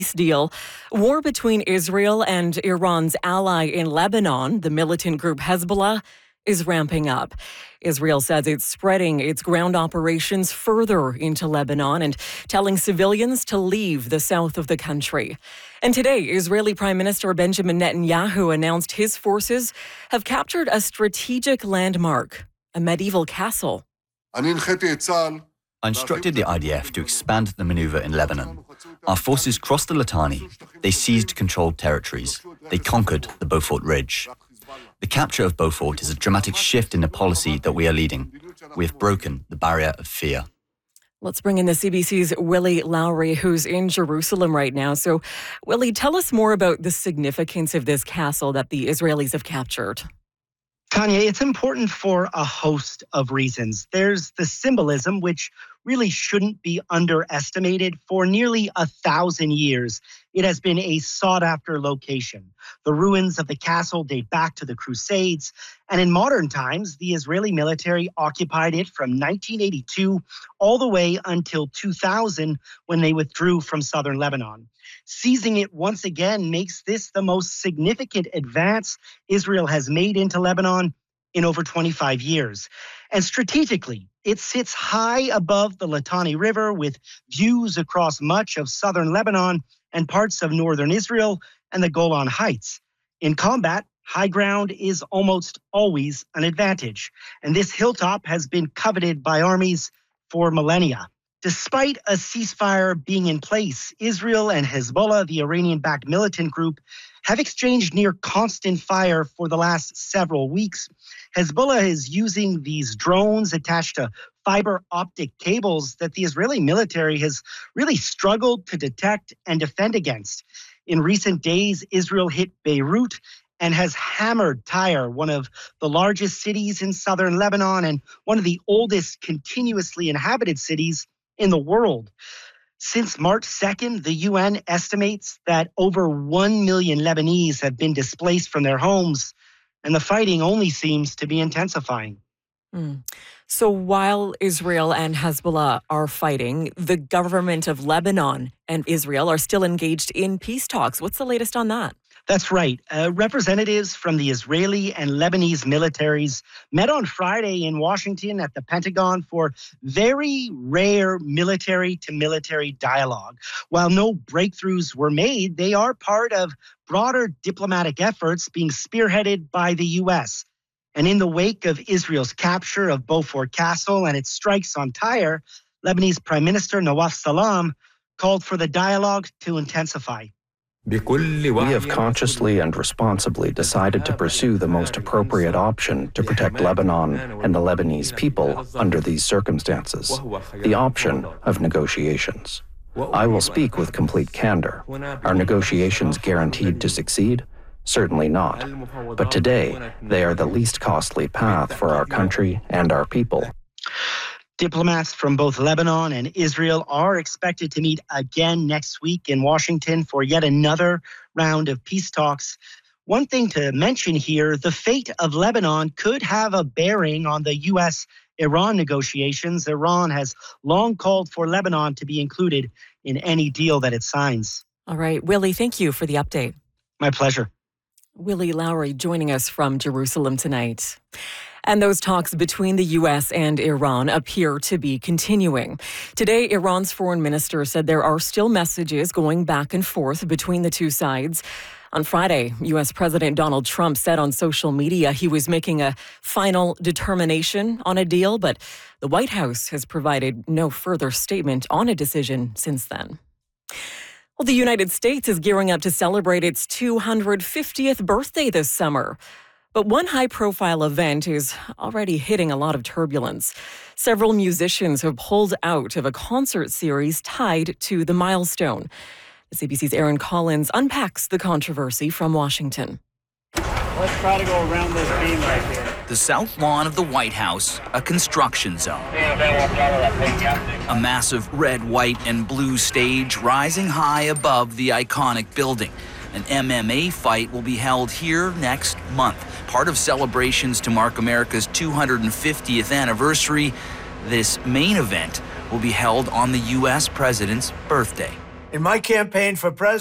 deal. War between Israel and Iran's ally in Lebanon, the militant group Hezbollah, is ramping up. Israel says it's spreading its ground operations further into Lebanon and telling civilians to leave the south of the country. And today, Israeli Prime Minister Benjamin Netanyahu announced his forces have captured a strategic landmark, a medieval castle. I instructed the IDF to expand the maneuver in Lebanon. Our forces crossed the Litani. They seized controlled territories. They conquered the Beaufort Ridge. The capture of Beaufort is a dramatic shift in the policy that we are leading. We have broken the barrier of fear. Let's bring in the CBC's Willie Lowry, who's in Jerusalem right now. So, Willie, tell us more about the significance of this castle that the Israelis have captured. Tanya, it's important for a host of reasons. There's the symbolism, which really shouldn't be underestimated. For nearly 1,000 years, it has been a sought-after location. The ruins of the castle date back to the Crusades, and in modern times, the Israeli military occupied it from 1982 all the way until 2000, when they withdrew from southern Lebanon. Seizing it once again makes this the most significant advance Israel has made into Lebanon in over 25 years. And strategically, it sits high above the Litani River with views across much of southern Lebanon and parts of northern Israel and the Golan Heights. In combat, high ground is almost always an advantage, and this hilltop has been coveted by armies for millennia. Despite a ceasefire being in place, Israel and Hezbollah, the Iranian-backed militant group, have exchanged near constant fire for the last several weeks. Hezbollah is using these drones attached to fiber optic cables that the Israeli military has really struggled to detect and defend against. In recent days, Israel hit Beirut and has hammered Tyre, one of the largest cities in southern Lebanon and one of the oldest continuously inhabited cities in the world. Since March 2nd, the UN estimates that over 1 million Lebanese have been displaced from their homes, and the fighting only seems to be intensifying. So while Israel and Hezbollah are fighting, the government of Lebanon and Israel are still engaged in peace talks. What's the latest on that? That's right. Representatives from the Israeli and Lebanese militaries met on Friday in Washington at the Pentagon for very rare military-to-military dialogue. While no breakthroughs were made, they are part of broader diplomatic efforts being spearheaded by the U.S. And in the wake of Israel's capture of Beaufort Castle and its strikes on Tyre, Lebanese Prime Minister Nawaf Salam called for the dialogue to intensify. We have consciously and responsibly decided to pursue the most appropriate option to protect Lebanon and the Lebanese people under these circumstances, the option of negotiations. I will speak with complete candor. Are negotiations guaranteed to succeed? Certainly not. But today, they are the least costly path for our country and our people. Diplomats from both Lebanon and Israel are expected to meet again next week in Washington for yet another round of peace talks. One thing to mention here, the fate of Lebanon could have a bearing on the U.S.-Iran negotiations. Iran has long called for Lebanon to be included in any deal that it signs. All right, Willie, thank you for the update. My pleasure. Willie Lowry joining us from Jerusalem tonight. And those talks between the U.S. and Iran appear to be continuing. Today, Iran's foreign minister said there are still messages going back and forth between the two sides. On Friday, U.S. President Donald Trump said on social media he was making a final determination on a deal, but the White House has provided no further statement on a decision since then. Well, the United States is gearing up to celebrate its 250th birthday this summer. But one high-profile event is already hitting a lot of turbulence. Several musicians have pulled out of a concert series tied to the milestone. CBC's Aaron Collins unpacks the controversy from Washington. Let's try to go around this beam right here. The south lawn of the White House, a construction zone. A massive red, white, and blue stage rising high above the iconic building. An MMA fight will be held here next month, part of celebrations to mark America's 250th anniversary. This main event will be held on the U.S. president's birthday. In my campaign for president,